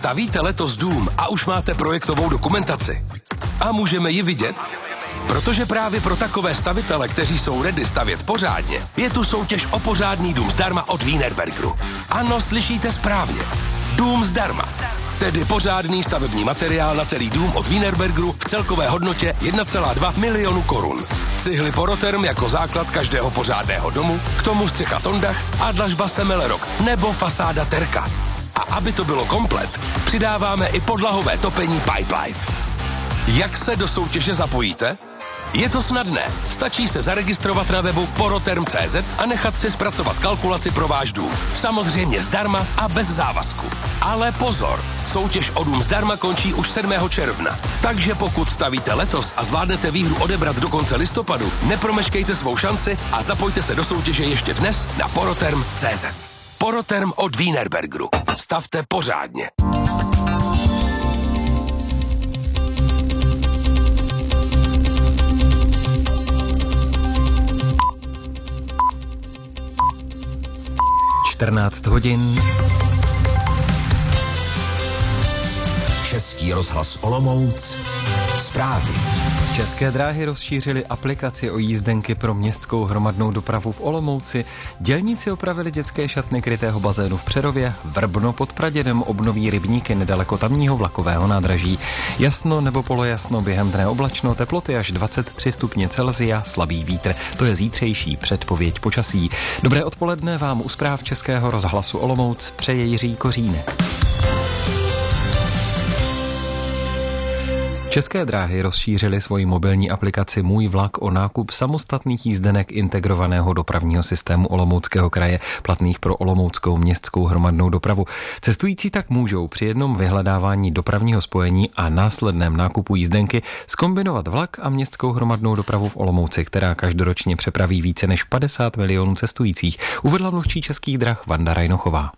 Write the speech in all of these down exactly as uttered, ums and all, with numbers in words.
Stavíte letos dům a už máte projektovou dokumentaci? A můžeme ji vidět? Protože právě pro takové stavitele, kteří jsou ready stavět pořádně, je tu soutěž o pořádný dům zdarma od Wienerbergeru. Ano, slyšíte správně. Dům zdarma. Tedy pořádný stavební materiál na celý dům od Wienerbergeru v celkové hodnotě jedna celá dva milionu korun. Cihly Poroterm jako základ každého pořádného domu, k tomu střecha Tondach a dlažba Semelerok nebo fasáda Terka. A aby to bylo komplet, přidáváme i podlahové topení Pipelife. Jak se do soutěže zapojíte? Je to snadné. Stačí se zaregistrovat na webu poroterm tečka cé zet a nechat si zpracovat kalkulaci pro váš dům. Samozřejmě zdarma a bez závazku. Ale pozor, soutěž o dům zdarma končí už sedmého června. Takže pokud stavíte letos a zvládnete výhru odebrat do konce listopadu, nepromeškejte svou šanci a zapojte se do soutěže ještě dnes na poroterm tečka cé zet. Poroterm od Wienerbergeru. Stavte pořádně. čtrnáct hodin. Český rozhlas Olomouc. Zprávy. České dráhy rozšířily aplikaci o jízdenky pro městskou hromadnou dopravu v Olomouci, dělníci opravili dětské šatny krytého bazénu v Přerově, Vrbno pod Pradědem obnoví rybníky nedaleko tamního vlakového nádraží. Jasno nebo polojasno, během dne oblačno, teploty až dvacet tři stupně Celsia, slabý vítr. To je zítřejší předpověď počasí. Dobré odpoledne vám u zpráv Českého rozhlasu Olomouc přeje Jiří Kořínek. České dráhy rozšířily svoji mobilní aplikaci Můj vlak o nákup samostatných jízdenek integrovaného dopravního systému Olomouckého kraje, platných pro olomouckou městskou hromadnou dopravu. Cestující tak můžou při jednom vyhledávání dopravního spojení a následném nákupu jízdenky zkombinovat vlak a městskou hromadnou dopravu v Olomouci, která každoročně přepraví více než padesát milionů cestujících, uvedla mluvčí Českých drah Vanda Rajnochová.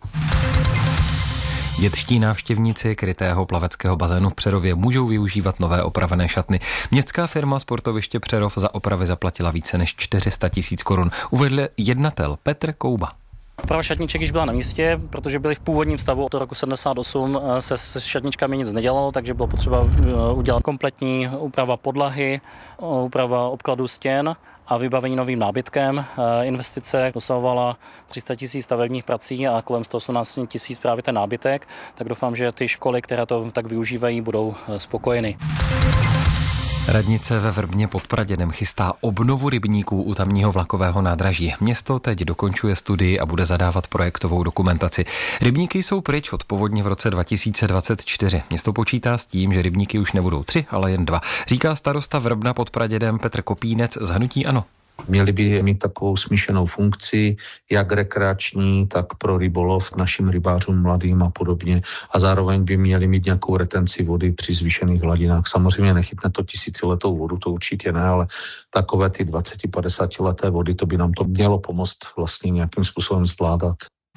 Dětští návštěvníci krytého plaveckého bazénu v Přerově můžou využívat nové opravené šatny. Městská firma Sportoviště Přerov za opravy zaplatila více než čtyři sta tisíc korun, uvedl jednatel Petr Kouba. Oprava šatniček již byla na místě, protože byly v původním stavu. Od roku sedmdesát osm se s šatničkami nic nedělalo, takže bylo potřeba udělat kompletní úprava podlahy, úprava obkladu stěn a vybavení novým nábytkem. Investice dosahovala tři sta tisíc stavebních prací a kolem sto osmnáct tisíc právě ten nábytek, tak doufám, že ty školy, které to tak využívají, budou spokojeny. Radnice ve Vrbně pod Pradědem chystá obnovu rybníků u tamního vlakového nádraží. Město teď dokončuje studii a bude zadávat projektovou dokumentaci. Rybníky jsou pryč od povodně v roce dva tisíce dvacet čtyři. Město počítá s tím, že rybníky už nebudou tři, ale jen dva. Říká starosta Vrbna pod Pradědem Petr Kopínec z hnutí ANO. Měli by mít takovou smíšenou funkci, jak rekreační, tak pro rybolov našim rybářům mladým a podobně. A zároveň by měli mít nějakou retenci vody při zvýšených hladinách. Samozřejmě nechytne to tisíciletou vodu, to určitě ne, ale takové ty dvacet až padesát leté vody, to by nám to mělo pomoct vlastně nějakým způsobem zvládat.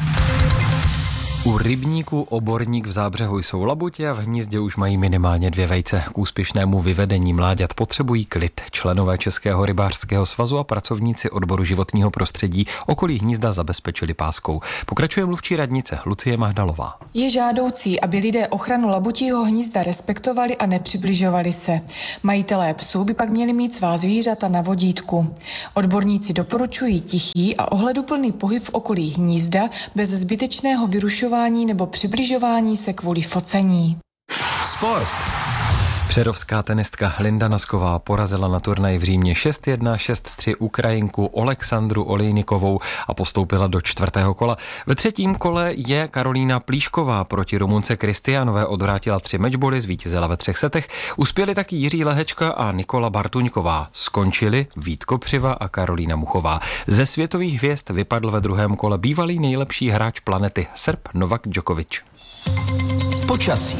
U rybníku Oborník v Zábřehu jsou labutě a v hnízdě už mají minimálně dvě vejce. K úspěšnému vyvedení mláďat potřebují klid. Členové Českého rybářského svazu a pracovníci odboru životního prostředí okolí hnízda zabezpečili páskou. Pokračuje mluvčí radnice Lucie Mahdalová. Je žádoucí, aby lidé ochranu labutího hnízda respektovali a nepřibližovali se. Majitelé psů by pak měli mít svá zvířata na vodítku. Odborníci doporučují tichý a ohleduplný pohyb v okolí hnízda bez zbytečného vyrušování nebo přibližování se kvůli focení. Sport. Přerovská tenistka Linda Nosková porazila na turnaji v Římě šest jedna šest tři Ukrajinku Oleksandru Olejnikovou a postoupila do čtvrtého kola. Ve třetím kole je Karolína Plíšková proti Rumunce Kristiánové odvrátila tři mečboly, zvítězila ve třech setech. Uspěli taky Jiří Lehečka a Nikola Bartuňková. Skončili Vít Kopřiva a Karolína Muchová. Ze světových hvězd vypadl ve druhém kole bývalý nejlepší hráč planety Srb Novak Djokovic. Počasí.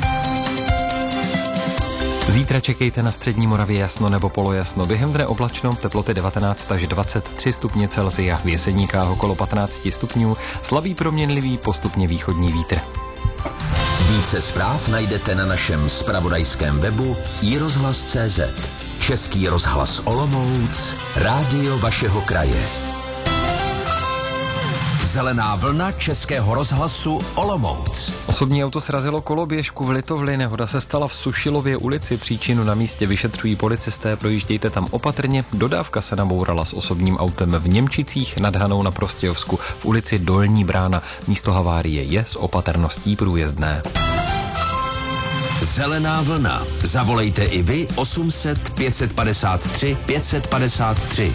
Zítra čekejte na střední Moravě jasno nebo polojasno. Během dne oblačno, teploty devatenáct až dvacet tři stupně Celsia, v Jeseníkách okolo patnáct stupňů, slabý proměnlivý postupně východní vítr. Více zpráv najdete na našem zpravodajském webu i rozhlas tečka cé zet. Český rozhlas Olomouc, rádio vašeho kraje. Zelená vlna Českého rozhlasu Olomouc. Osobní auto srazilo koloběžku v Litovli, nehoda se stala v Sušilově ulici, příčinu na místě vyšetřují policisté, projíždějte tam opatrně. Dodávka se nabourala s osobním autem v Němčicích nad Hanou na Prostějovsku v ulici Dolní Brána. Místo havárie je s opatrností průjezdné. Zelená vlna. Zavolejte i vy osm set pět padesát tři pět padesát tři.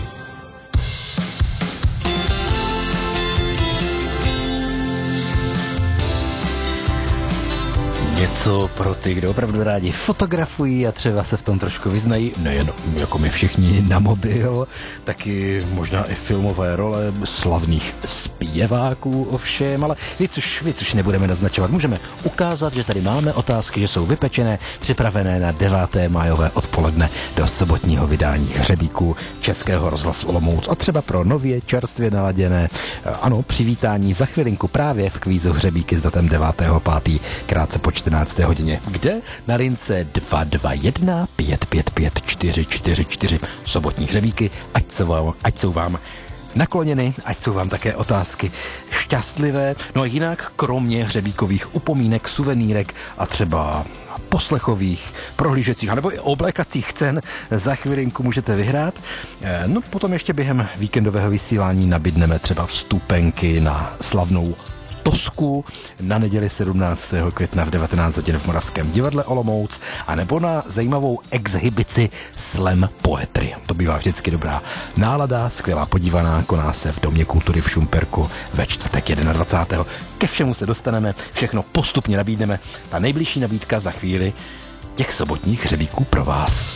Něco pro ty, kdo opravdu rádi fotografují a třeba se v tom trošku vyznají, nejen jako my všichni na mobil, taky možná i filmové role slavných zpěváků ovšem, ale víc už, víc už nebudeme naznačovat. Můžeme ukázat, že tady máme otázky, že jsou vypečené, připravené na deváté májové odpoledne do sobotního vydání Hřebíků Českého rozhlasu Olomouc a třeba pro nově čerstvě naladěné, ano, přivítání za chvilinku právě v kvízu Hřebíky s datem devátého pátého krátce po čtrnácté hodině. Kde? Na lince dva dva jedna pět pět pět čtyři čtyři čtyři. Sobotní hřebíky, ať jsou vám, ať jsou vám nakloněny, ať jsou vám také otázky šťastlivé. No a jinak, kromě hřebíkových upomínek, suvenýrek a třeba poslechových, prohlížecích, anebo i oblékacích cen za chvilinku můžete vyhrát. No potom ještě během víkendového vysílání nabídneme třeba vstupenky na slavnou Tosku na neděli sedmnáctého května v devatenáct hodin v Moravském divadle Olomouc a nebo na zajímavou exhibici Slam Poetry. To bývá vždycky dobrá nálada, skvělá podívaná, koná se v Domě kultury v Šumperku ve čtvrtek dvacátého prvního Ke všemu se dostaneme, všechno postupně nabídneme. Ta nejbližší nabídka za chvíli těch sobotních hřebíků pro vás.